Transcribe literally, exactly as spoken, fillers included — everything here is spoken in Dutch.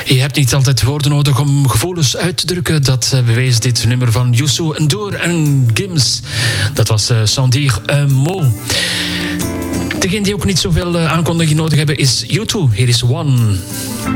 Je hebt niet altijd woorden nodig om gevoelens uit te drukken. Dat uh, bewees dit nummer van Youssou N'Dour en Gims. Dat was uh, Sans dire un mot. Degene die ook niet zoveel uh, aankondiging nodig hebben is U twee. Hier is One.